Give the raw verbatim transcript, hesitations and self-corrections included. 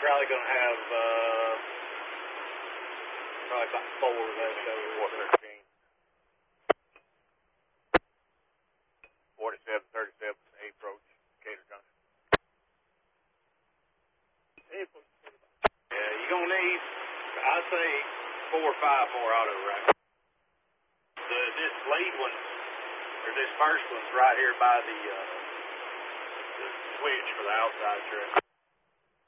probably going to have uh, probably about four of those over four thirteen. forty-seven thirty-seven, approach, Cater Junction. Yeah, you're going to need, I'd say, four or five more auto racks. The, this lead one, or this first one's right here by the, uh, the switch for the outside trip.